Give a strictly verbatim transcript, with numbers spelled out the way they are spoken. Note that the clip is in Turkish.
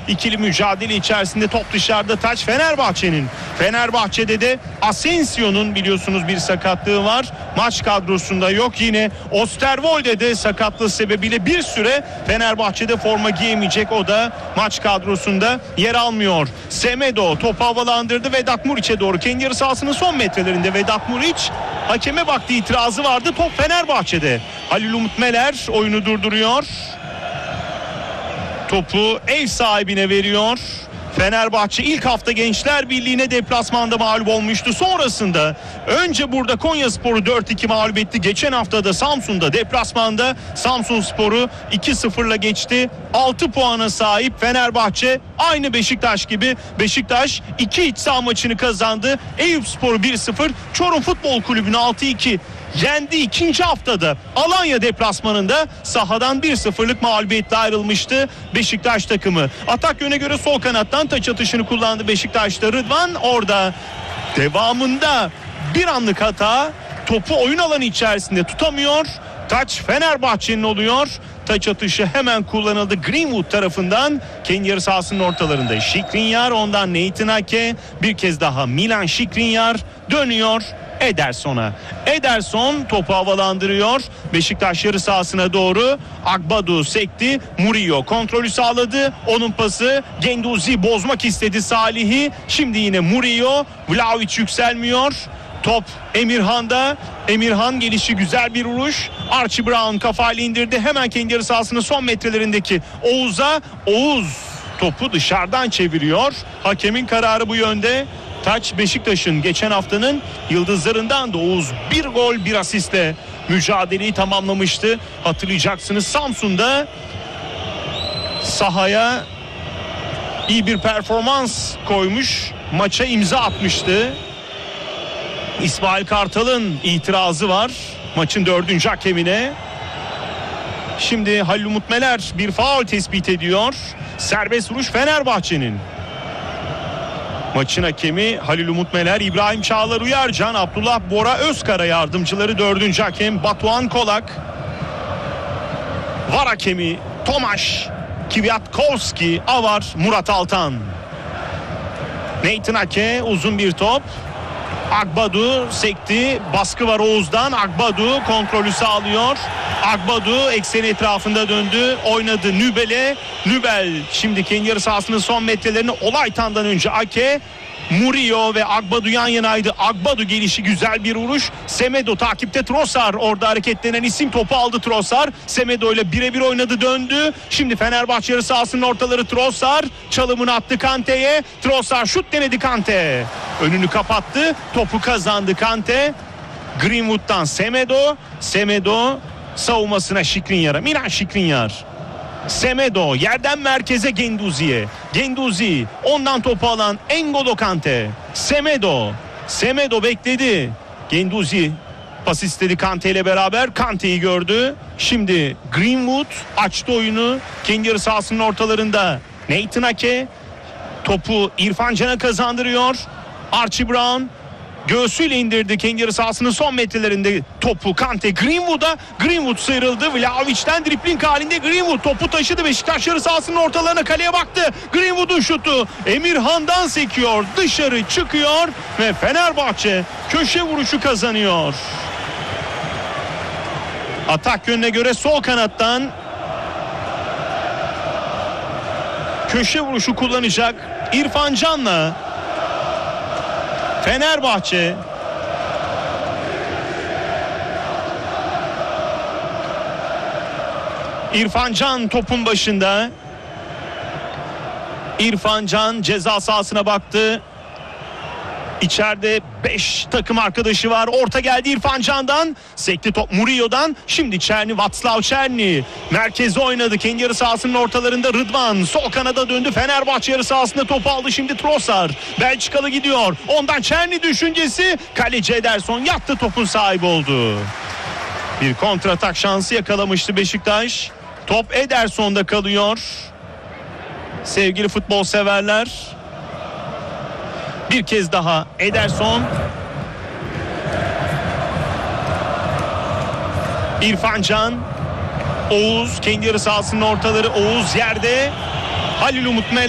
İkili mücadele içerisinde top dışarıda, taç Fenerbahçe'nin. Fenerbahçe'de de Asensio'nun biliyorsunuz bir sakatlığı var. Maç kadrosunda yok. Yine Osterwolde de sakatlığı sebebiyle bir süre Fenerbahçe'de forma giyemeyecek. O da maç kadrosunda yer almıyor. Semedo topu havalandırdı Vedat Muriç'e doğru. Kendi yarı sahasının son metrelerinde Vedat Muriç. Hakeme baktı, itirazı vardı. Top Fenerbahçe'de. Halil Umut Meler oyunu durduruyor. Topu ev sahibine veriyor. Fenerbahçe ilk hafta Gençler Birliği'ne deplasmanda mağlup olmuştu. Sonrasında önce burada Konyaspor'u dört iki mağlup etti. Geçen hafta da Samsun'da deplasmanda Samsunspor'u iki sıfırla geçti. altı puana sahip Fenerbahçe, aynı Beşiktaş gibi. Beşiktaş iki iç saha maçını kazandı. Eyüpspor'u bir sıfır, Çorum Futbol Kulübü'nü altı iki yendi. İkinci haftada Alanya deplasmanında sahadan bir sıfırlık mağlubiyetle ayrılmıştı Beşiktaş takımı. Atak yöne göre sol kanattan taç atışını kullandı Beşiktaş'ta Rıdvan. Orada devamında bir anlık hata, topu oyun alanı içerisinde tutamıyor. Taç Fenerbahçe'nin oluyor. Taç atışı hemen kullanıldı Greenwood tarafından. Kendi yarı sahasının ortalarında Skriniar, ondan Nathan Ake, bir kez daha Milan Skriniar dönüyor Ederson'a. Ederson topu havalandırıyor. Beşiktaş yarı sahasına doğru. Agbadu sekti. Murillo kontrolü sağladı. Onun pası Genduzi bozmak istedi Salih'i. Şimdi yine Murillo. Vlahovic yükselmiyor. Top Emirhan'da. Emirhan gelişi güzel bir vuruş. Archie Brown kafayla indirdi. Hemen kendi yarı sahasının son metrelerindeki Oğuz'a. Oğuz topu dışarıdan çeviriyor. Hakemin kararı bu yönde. Taç Beşiktaş'ın geçen haftanın yıldızlarından da Oğuz bir gol bir asistle mücadeleyi tamamlamıştı. Hatırlayacaksınız, Samsun'da sahaya iyi bir performans koymuş, maça imza atmıştı. İsmail Kartal'ın itirazı var maçın dördüncü hakemine. Şimdi Halil Umut Meler bir faul tespit ediyor. Serbest vuruş Fenerbahçe'nin. Maçın hakemi Halil Umut Meler, İbrahim Çağlar Uyarcan, Abdullah Bora Özkara yardımcıları, dördüncü hakem Batuhan Kolak. Var hakemi Tomaş Kwiatkowski, Avar Murat Altan. Nathan Ake, uzun bir top. Agbadu sekti, baskı var Oğuz'dan. Agbadu kontrolü sağlıyor. Agbadu eksen etrafında döndü, oynadı Nübel'e. Nübel şimdi kendi yarı sahasının son metrelerini, Olaytan'dan önce Ake. Murillo ve Agbadu yan yanaydı. Agbadu gelişi güzel bir vuruş. Semedo takipte, Trossard orada hareketlenen isim, topu aldı Trossard. Semedo ile birebir oynadı, döndü. Şimdi Fenerbahçe yarı sahasının ortaları, Trossard çalımını attı Kante'ye. Trossard şut denedi, Kante önünü kapattı. Topu kazandı Kante. Greenwood'dan Semedo. Semedo savunmasına Skriniar'a. Milan Skriniar. Semedo yerden merkeze Genduzi'ye. Genduzi ondan topu alan N'Golo Kante. Semedo. Semedo bekledi. Genduzi pas istedi Kante ile beraber. Kante'yi gördü. Şimdi Greenwood açtı oyunu. Kendi yarı sahasının ortalarında Nathan Ake topu İrfan Can'a kazandırıyor. Archie Brown göğsüyle indirdi kendi yarı sahasının son metrelerinde topu Kante Greenwood'a. Greenwood sıyrıldı. Vlahovic'ten dripling halinde Greenwood topu taşıdı. Beşiktaş yarı sahasının ortalarına, kaleye baktı. Greenwood'un şutu Emirhan'dan sekiyor. Dışarı çıkıyor ve Fenerbahçe köşe vuruşu kazanıyor. Atak yönüne göre sol kanattan köşe vuruşu kullanacak İrfan Can'la Fenerbahçe İrfan Can topun başında. İrfan Can ceza sahasına baktı. İçeride beş takım arkadaşı var. Orta geldi İrfan Can'dan. Sekti top Murillo'dan. Şimdi Çerni, Václav Černi merkeze oynadı. Kendi yarı sahasının ortalarında Rıdvan sol kanada döndü. Fenerbahçe yarı sahasında topu aldı. Şimdi Trossard. Belçikalı gidiyor. Ondan Černi düşüncesi. Kaleci Ederson yattı, topun sahibi oldu. Bir kontratak şansı yakalamıştı Beşiktaş. Top Ederson'da kalıyor. Sevgili futbol severler, bir kez daha Ederson. İrfan Can. Oğuz kendi yarı sahasının ortaları. Oğuz yerde. Halil Umut Meler.